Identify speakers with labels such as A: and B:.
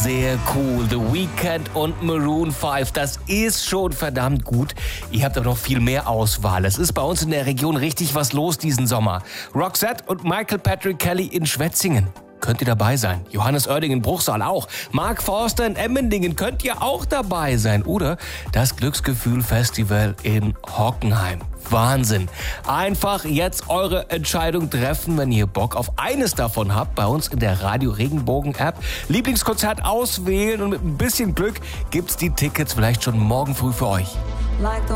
A: sehr cool. The Weeknd und Maroon 5, das ist schon verdammt gut. Ihr habt aber noch viel mehr Auswahl. Es ist bei uns in der Region richtig was los diesen Sommer. Roxette und Michael Patrick Kelly in Schwetzingen. Könnt ihr dabei sein. Johannes Oerding in Bruchsal auch. Mark Forster in Emmendingen könnt ihr auch dabei sein. Oder das Glücksgefühl-Festival in Hockenheim. Wahnsinn. Einfach jetzt eure Entscheidung treffen, wenn ihr Bock auf eines davon habt. Bei uns in der Radio Regenbogen App. Lieblingskonzert auswählen und mit ein bisschen Glück gibt's die Tickets vielleicht schon morgen früh für euch.